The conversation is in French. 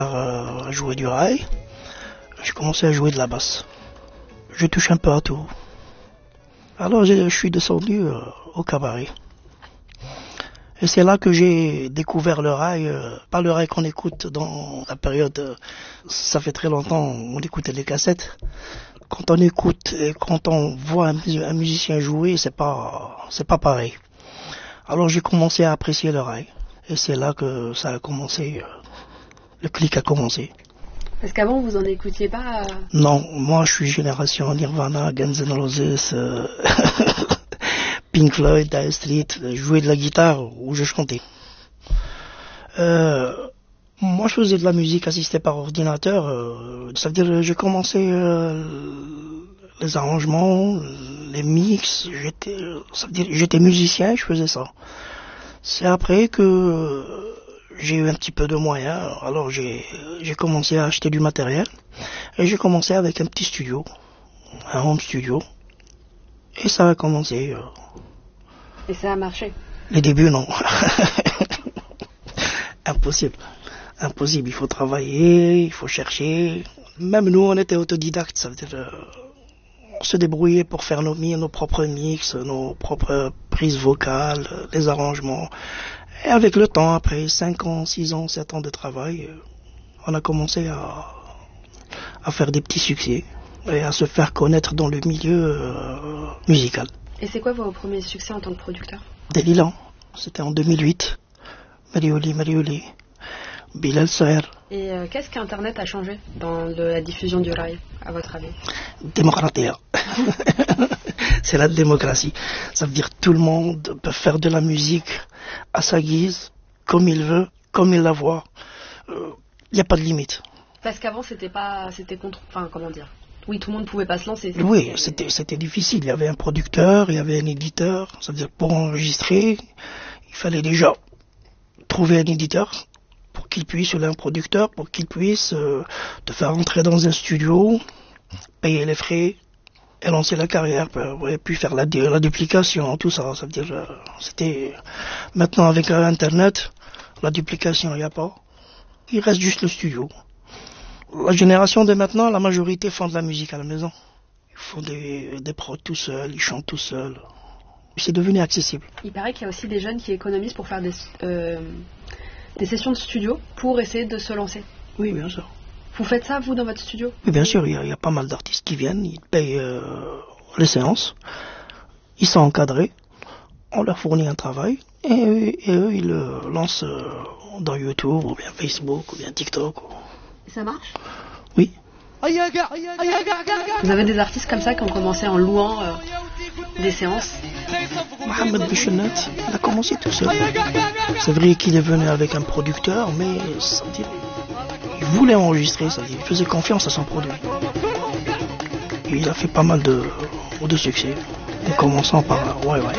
À jouer du rail, j'ai commencé à jouer de la basse. Je touche un peu à tout. Alors je suis descendu au cabaret. Et c'est là que j'ai découvert le rail, pas le rail qu'on écoute dans la période, ça fait très longtemps, on écoutait les cassettes. Quand on écoute et quand on voit un musicien jouer, c'est pas pareil. Alors j'ai commencé à apprécier le rail. Et c'est là que ça a commencé, le clic a commencé. Parce qu'avant, vous en écoutiez pas Non, moi je suis génération Nirvana, Guns N' Roses, Pink Floyd, Dire Straits, je jouais de la guitare ou je chantais. Moi je faisais de la musique assistée par ordinateur, ça veut dire j'ai commencé les arrangements, les mix, j'étais musicien, je faisais ça. C'est après que j'ai eu un petit peu de moyens, alors j'ai commencé à acheter du matériel et j'ai commencé avec un petit studio, un home studio, et ça a commencé. Et ça a marché? Les débuts, non. Impossible, il faut travailler, il faut chercher. Même nous, on était autodidactes, ça veut dire on se débrouillait pour faire nos propres mix, nos propres prises vocales, les arrangements. Et avec le temps, après 5 ans, 6 ans, 7 ans de travail, on a commencé à faire des petits succès et à se faire connaître dans le milieu musical. Et c'est quoi vos premiers succès en tant que producteur? Delilan, c'était en 2008. Marioli, Bilal Saher. Et qu'est-ce qu'Internet a changé dans la diffusion du rail, à votre avis? Démocratie. C'est la démocratie. Ça veut dire que tout le monde peut faire de la musique à sa guise, comme il veut, comme il la voit. Il n'y a pas de limite. Parce qu'avant, comment dire? Oui, tout le monde ne pouvait pas se lancer. Oui, c'était difficile. Il y avait un producteur, il y avait un éditeur. Ça veut dire pour enregistrer, il fallait déjà trouver un éditeur pour qu'il puisse, ou un producteur, pour qu'il puisse te faire entrer dans un studio, payer les frais et lancer la carrière, et puis faire la duplication, tout ça. Ça veut dire, c'était... Maintenant, avec Internet, la duplication, il n'y a pas. Il reste juste le studio. La génération de maintenant, la majorité font de la musique à la maison. Ils font des prods tout seuls, ils chantent tout seuls. C'est devenu accessible. Il paraît qu'il y a aussi des jeunes qui économisent pour faire des sessions de studio pour essayer de se lancer. Oui, bien sûr. Vous faites ça, vous, dans votre studio? Oui, bien sûr, il y a pas mal d'artistes qui viennent, ils payent les séances, ils sont encadrés, on leur fournit un travail, et eux, ils le lancent dans YouTube, ou bien Facebook, ou bien TikTok. Et ça marche? Oui. Vous avez des artistes comme ça qui ont commencé en louant des séances? Mohamed Bichenat, il a commencé tout seul. C'est vrai qu'il est venu avec un producteur, mais ça veut dire, il voulait enregistrer, ça veut dire, il faisait confiance à son produit. Et il a fait pas mal de succès, en commençant par ouais.